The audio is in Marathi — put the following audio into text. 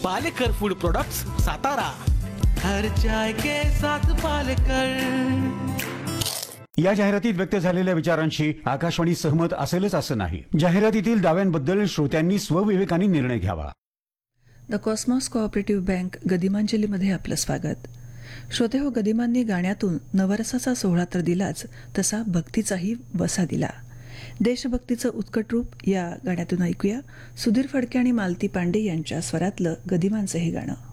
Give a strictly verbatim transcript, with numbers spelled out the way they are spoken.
Palekar food products, Satara. हर चाय के साथ पालेकर. या जाहिरातीत व्यक्त झालेल्या विचारांशी आकाशवाणी सहमत असेलच असं नाही. जाहिरातीतील दाव्यांबद्दल श्रोत्यांनी स्वविवेकाने निर्णय घ्यावा. द कॉस्मॉस कोऑपरेटिव्ह बँक गदिमांजलीमध्ये आपलं स्वागत. श्रोते हो, गदिमांनी गाण्यातून नवरसाचा सोहळा तर दिलाच, तसा भक्तीचाही वसा दिला. देशभक्तीचं उत्कट रूप या गाण्यातून ऐकूया. सुधीर फडके आणि मालती पांडे यांच्या स्वरातलं गदिमांचं हे गाणं.